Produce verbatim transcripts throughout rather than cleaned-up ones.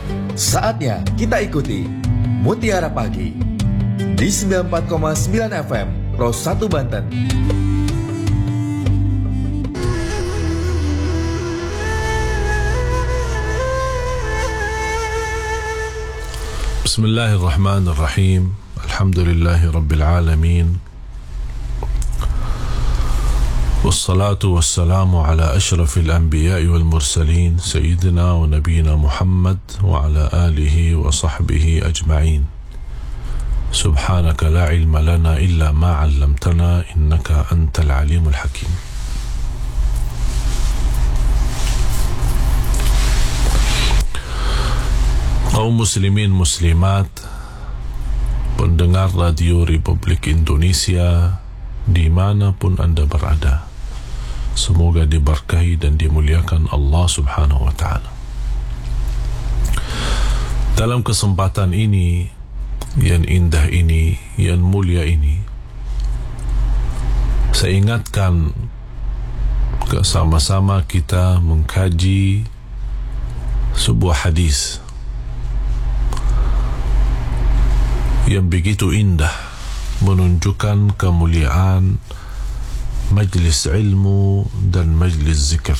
Saatnya kita ikuti Mutiara Pagi di sembilan puluh empat koma sembilan F M Ros satu Banten. Bismillahirrahmanirrahim. Alhamdulillahi Rabbil Alamin. Wassalatu wassalamu ala ashrafil anbiya'i wal mursalin Sayyidina wa nabiyina Muhammad wa ala alihi wa sahbihi ajma'in. Subhanaka la ilma lana illa ma 'allamtana innaka antal alimul hakim. Kaum muslimin muslimat, pendengar Radio Republik Indonesia dimanapun Anda berada, semoga diberkahi dan dimuliakan Allah Subhanahu wa ta'ala. Dalam kesempatan ini, yang indah ini, yang mulia ini, saya ingatkan sama-sama kita mengkaji sebuah hadis yang begitu indah, menunjukkan kemuliaan majlis ilmu dan majlis zikir.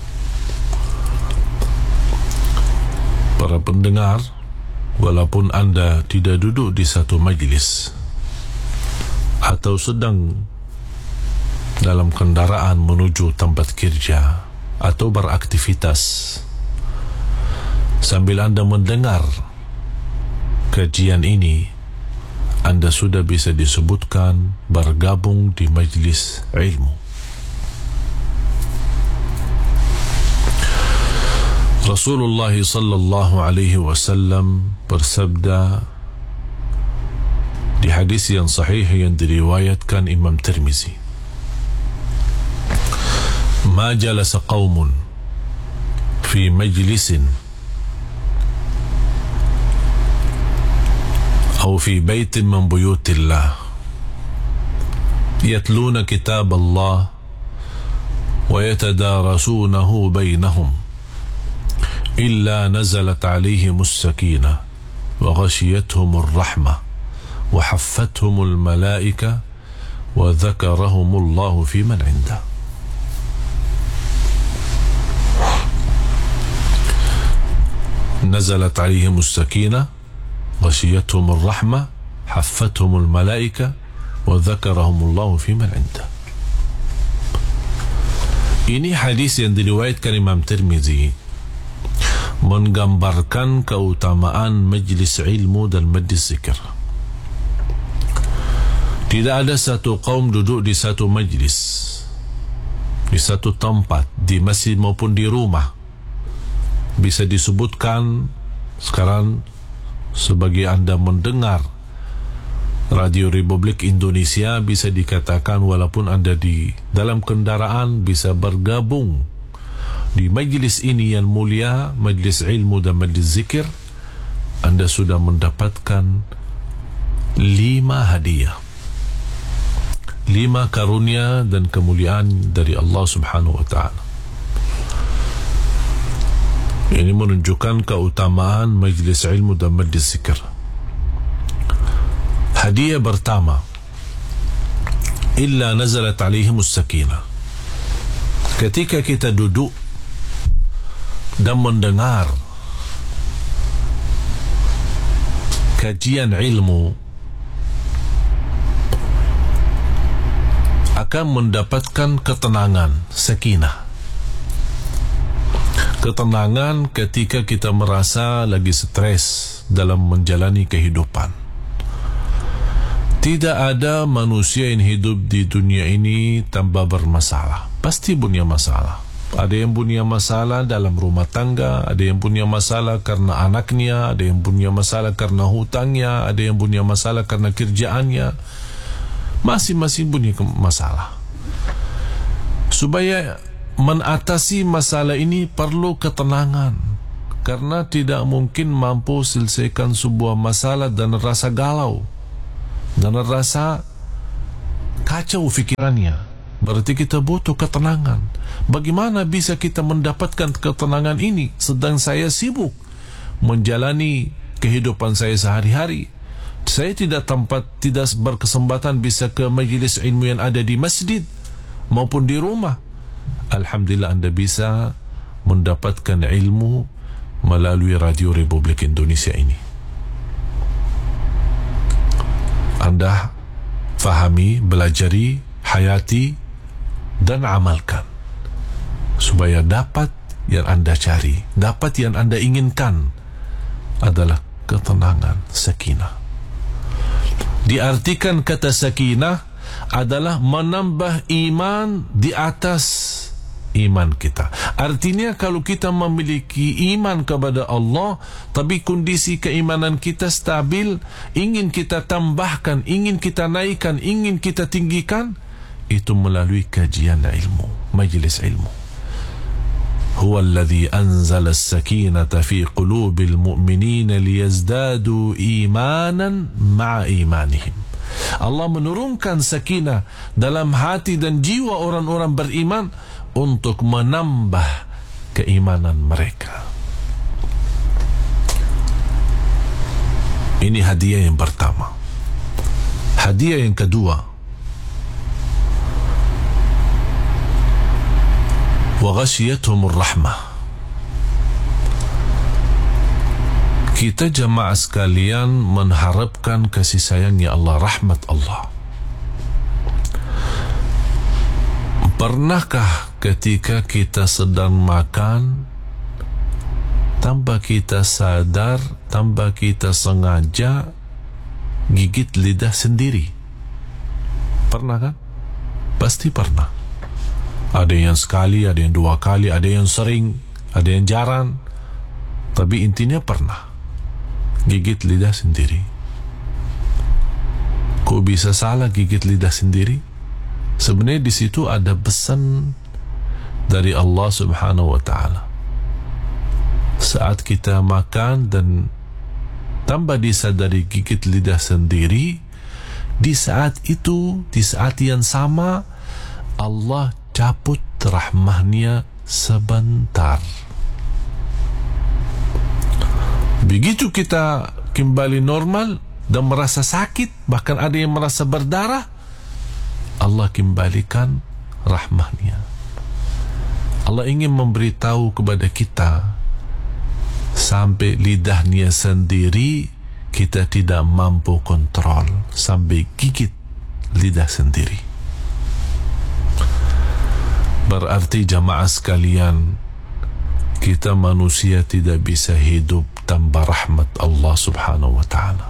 Para pendengar, walaupun Anda tidak duduk di satu majlis atau sedang dalam kendaraan menuju tempat kerja atau beraktivitas, sambil Anda mendengar kajian ini, Anda sudah bisa disebutkan bergabung di majlis ilmu. Rasulullah sallallahu alaihi wasallam bersabda di hadis yang sahih yang diriwayatkan Imam Tirmizi, "Ma jalasa qaumun fi majlisin أو في بيت من بيوت الله يتلون كتاب الله ويتدارسونه بينهم إلا نزلت عليهم السكينة وغشيتهم الرحمة وحفتهم الملائكة وذكرهم الله في من عنده." نزلت عليهم السكينة غشيتهم الرحمة حفتهم الملائكة وذكرهم الله في من عنده. Ini hadis yang diriwayatkan Imam Tirmizi menggambarkan keutamaan majlis ilmu dan majlis zikir. Tidak ada satu kaum duduk di satu majlis, di satu tempat, di masjid maupun di rumah, bisa disebutkan sekarang sebagai Anda mendengar Radio Republik Indonesia, bisa dikatakan walaupun Anda di dalam kendaraan bisa bergabung di majlis ini yang mulia, majlis ilmu dan majlis zikir. Anda sudah mendapatkan lima hadiah, lima karunia dan kemuliaan dari Allah Subhanahu wa ta'ala. Ini menunjukkan keutamaan majlis ilmu dan majlis zikir. Hadiah pertama, illa nazalat alaihimus sakinah. Ketika kita duduk dan mendengar kajian ilmu, akan mendapatkan ketenangan, sakinah. Ketenangan ketika kita merasa lagi stres dalam menjalani kehidupan. Tidak ada manusia yang hidup di dunia ini tanpa bermasalah. Pasti punya masalah. Ada yang punya masalah dalam rumah tangga, ada yang punya masalah karena anaknya, ada yang punya masalah karena hutangnya, ada yang punya masalah karena kerjaannya. Masing-masing punya masalah. Supaya mengatasi masalah ini perlu ketenangan, karena tidak mungkin mampu selesaikan sebuah masalah dan rasa galau dan rasa kacau fikirannya. Berarti kita butuh ketenangan. Bagaimana bisa kita mendapatkan ketenangan ini sedang saya sibuk menjalani kehidupan saya sehari-hari. Saya tidak tempat, tidak berkesempatan bisa ke majlis ilmu yang ada di masjid maupun di rumah. Alhamdulillah Anda bisa mendapatkan ilmu melalui Radio Republik Indonesia ini. Anda fahami, belajari, hayati dan amalkan supaya dapat yang Anda cari, dapat yang Anda inginkan adalah ketenangan, sakinah. Diartikan kata sakinah adalah menambah iman di atas iman kita. Artinya kalau kita memiliki iman kepada Allah tapi kondisi keimanan kita stabil, ingin kita tambahkan, ingin kita naikkan, ingin kita tinggikan, itu melalui kajian ilmu, majlis ilmu. هو الذي أنزل السكينة في قلوب المؤمنين ليزدادوا إيمانا مع إيمانهم. Allah menurunkan sakinah dalam hati dan jiwa orang-orang beriman untuk menambah keimanan mereka. Ini hadiah yang pertama. Hadiah yang kedua, وغشيتهم الرحمة. Kita jamaah sekalian mengharapkan kasih sayangnya Allah, rahmat Allah. Pernahkah ketika kita sedang makan, tanpa kita sadar, tanpa kita sengaja gigit lidah sendiri? Pernah kan? Pasti pernah. Ada yang sekali, ada yang dua kali, ada yang sering, ada yang jarang. Tapi intinya pernah gigit lidah sendiri. Kok bisa salah gigit lidah sendiri? Sebenarnya di situ ada pesan dari Allah Subhanahu wa Ta'ala. Saat kita makan dan tanpa disadari gigit lidah sendiri, di saat itu, di saat yang sama, Allah cabut rahmahnya sebentar. Begitu kita kembali normal dan merasa sakit, bahkan ada yang merasa berdarah, Allah kembalikan rahmahnya. Allah ingin memberitahu kepada kita, sampai lidahnya sendiri kita tidak mampu kontrol, sampai gigit lidah sendiri. Berarti jamaah sekalian, kita manusia tidak bisa hidup tanpa rahmat Allah Subhanahu wa Ta'ala.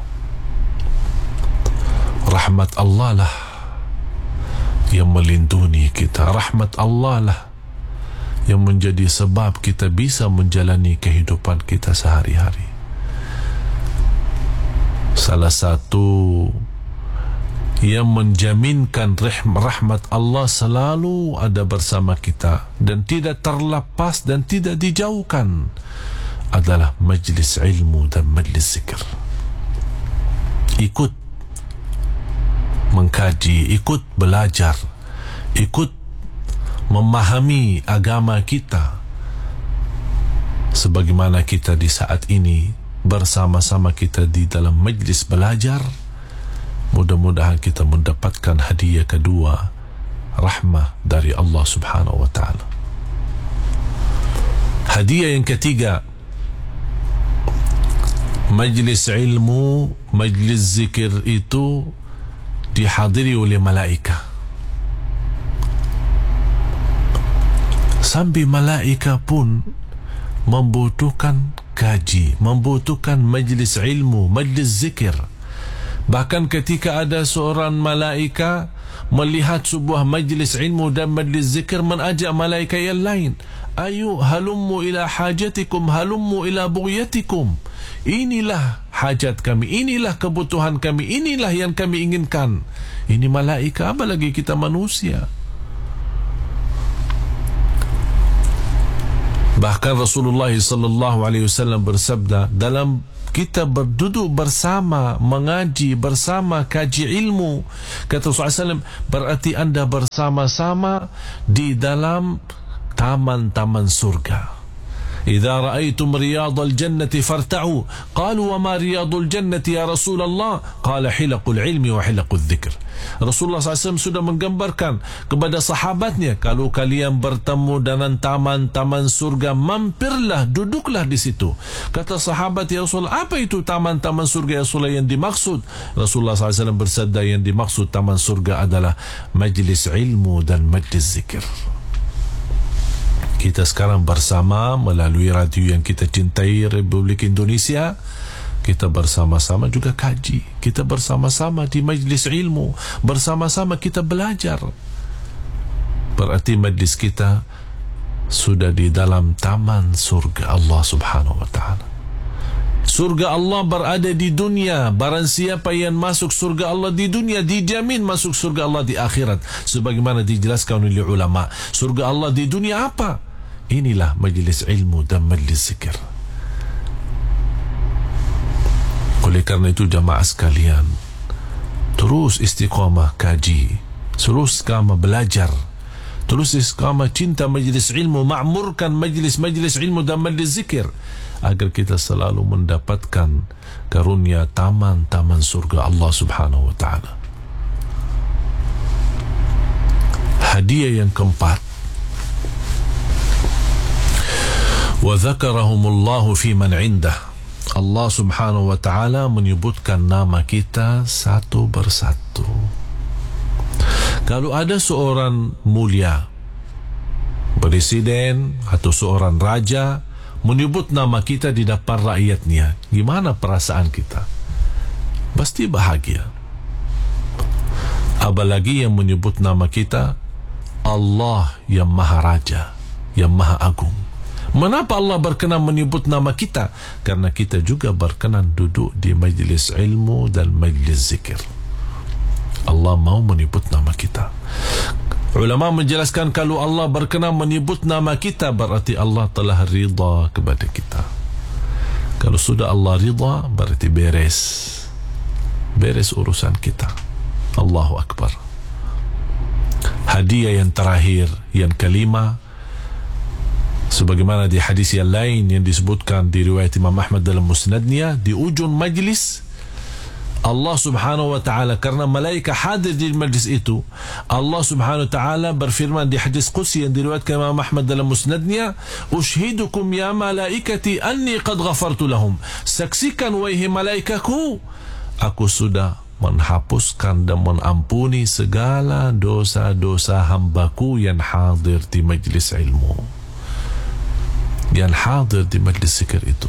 Rahmat Allah lah yang melindungi kita. Rahmat Allah lah yang menjadi sebab kita bisa menjalani kehidupan kita sehari-hari. Salah satu yang menjaminkan rahmat Allah selalu ada bersama kita dan tidak terlepas dan tidak dijauhkan adalah majlis ilmu dan majlis zikir. Ikut mengkaji, ikut belajar, ikut memahami agama kita, sebagaimana kita di saat ini bersama-sama kita di dalam majlis belajar. Mudah-mudahan kita mendapatkan hadiah kedua, rahmah dari Allah Subhanahu wa Ta'ala. Hadiah yang ketiga, majlis ilmu, majlis zikir itu dihadiri oleh malaika. Sampai malaika pun membutuhkan kaji, membutuhkan majlis ilmu, majlis zikir. Bahkan ketika ada seorang malaika melihat sebuah majlis ilmu dan majlis zikir, mengajak malaika yang lain, ayo halummu ila hajatikum, halummu ila bughyatikum. Inilah hajat kami, inilah kebutuhan kami, inilah yang kami inginkan. Ini malaika, apa lagi kita manusia. Bahkan Rasulullah sallallahu alaihi wasallam bersabda, dalam kita berduduk bersama, mengaji bersama, kaji ilmu, kata Rasulullah sallallahu alaihi wasallam, berarti anda bersama-sama di dalam taman-taman surga. idza ra'aytum riyadal jannati farta'u. Qalu wa ma riyadul jannati ya Rasulullah? Qala hilaqul ilmi wa hilaqul dzikr. Rasulullah sallallahu alaihi wasallam sudah menggambarkan kepada sahabatnya, kalau kalian bertemu dengan taman-taman surga, mampirlah, duduklah di situ. Kata sahabat, ya Rasulullah, apa itu taman-taman surga ya Rasulullah yang dimaksud? Rasulullah sallallahu alaihi wasallam bersabda, yang dimaksud taman surga adalah majlis ilmu dan majlis zikir. Kita sekarang bersama melalui radio yang kita cintai, Republik Indonesia. Kita bersama-sama juga kaji. Kita bersama-sama di majlis ilmu. Bersama-sama kita belajar. Berarti majlis kita sudah di dalam taman surga Allah Subhanahu wa ta'ala. Surga Allah berada di dunia. Barang siapa yang masuk surga Allah di dunia, dijamin masuk surga Allah di akhirat. Sebagaimana dijelaskan oleh ulama. Surga Allah di dunia apa? Inilah majlis ilmu dan majlis zikir. Oleh kerana itu jamaah sekalian, terus istiqamah kaji, terus istiqamah belajar, terus istiqamah cinta majlis ilmu, ma'murkan majlis-majlis ilmu dan majlis zikir, agar kita selalu mendapatkan karunia taman-taman surga Allah Subhanahu wa ta'ala. Hadiah yang keempat, wa dzakarahumullahu fi man indah. Allah Subhanahu wa ta'ala menyebutkan nama kita satu persatu. Kalau ada seorang mulia, presiden atau seorang raja menyebut nama kita di depan rakyatnya, gimana perasaan kita? Pasti bahagia. Apalagi yang menyebut nama kita Allah yang Maha Raja, yang Maha Agung. Mengapa Allah berkenan menyebut nama kita? Karena kita juga berkenan duduk di majlis ilmu dan majlis zikir. Allah mau menyebut nama kita. Ulama menjelaskan, kalau Allah berkenan menyebut nama kita, berarti Allah telah ridha kepada kita. Kalau sudah Allah ridha, berarti beres. Beres urusan kita. Allahu Akbar. Hadiah yang terakhir, yang kelima, sebagaimana di hadis yang lain yang disebutkan di riwayat Imam Ahmad dalam musnadnya, di ujung majlis Allah Subhanahu wa ta'ala, karena malaikat hadir di majlis itu, Allah Subhanahu wa ta'ala berfirman di hadis qudsi yang diriwayatkan Imam Ahmad dalam musnadnya, ushidukum ya malaikati anni qad ghafartu lahum. Saksikan wahai malaikatku, aku sudah menghapuskan dan mengampuni segala dosa-dosa hambaku yang hadir di majlis ilmu, yang hadir di majlis zikir itu.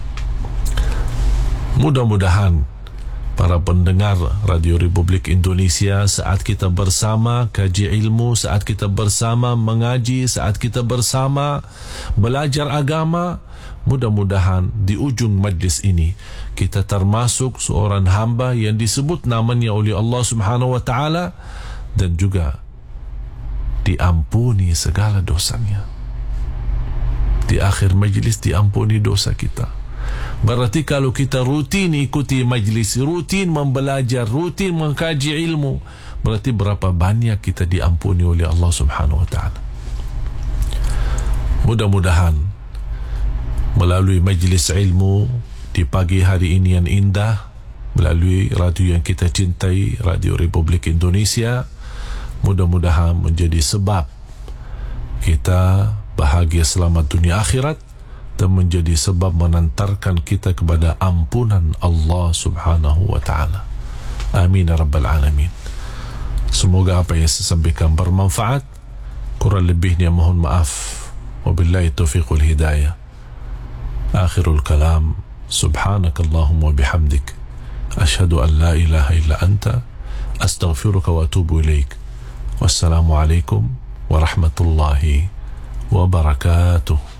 Mudah-mudahan para pendengar Radio Republik Indonesia, saat kita bersama kaji ilmu, saat kita bersama mengaji, saat kita bersama belajar agama, mudah-mudahan di ujung majlis ini kita termasuk seorang hamba yang disebut namanya oleh Allah Subhanahu wa ta'ala, dan juga diampuni segala dosanya. Di akhir majlis diampuni dosa kita. Berarti kalau kita rutin ikuti majlis, rutin membelajar, rutin mengkaji ilmu, berarti berapa banyak kita diampuni oleh Allah Subhanahu wa ta'ala. Mudah-mudahan melalui majlis ilmu di pagi hari ini yang indah, melalui radio yang kita cintai, Radio Republik Indonesia, mudah-mudahan menjadi sebab kita bahagia selamat dunia akhirat, dan menjadi sebab menantarkan kita kepada ampunan Allah Subhanahu wa ta'ala. Amin ya rabbal alamin. Semoga apa yang saya sampaikan bermanfaat. Kurang lebihnya mohon maaf. Wabillahi taufiq wal hidayah. Akhirul kalam, subhanakallahumma bihamdik, ashhadu an la ilaha illa anta, astaghfiruka wa atubu ilaik. Wassalamu alaikum warahmatullahi wabarakatuh.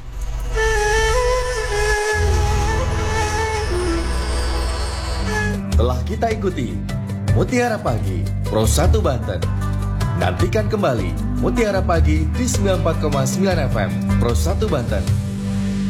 Telah kita ikuti Mutiara Pagi Pro satu Banten. Nantikan kembali Mutiara Pagi di sembilan puluh empat koma sembilan F M Pro satu Banten.